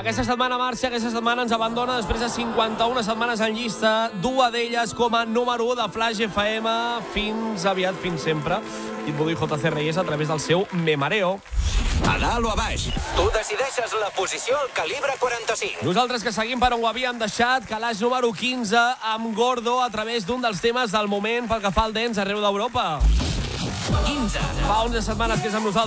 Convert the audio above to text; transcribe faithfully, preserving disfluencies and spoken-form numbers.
Aquesta setmana marxa, aquesta setmana ens abandona després de cinquanta-una setmanes en llista, dues d'elles com a número u de Flash F M. Fins aviat, fins sempre. I et vull J C Reyes a través del seu Me Mareo. A dalt o a baix, tu decideixes la posició al calibre quaranta-cinc. Nosaltres que seguim per on ho havíem deixat, calaix número quinze amb Gordo a través d'un dels temes del moment pel que fa al dance arreu d'Europa. quinze. Fa onze setmanes que és amb nosaltres.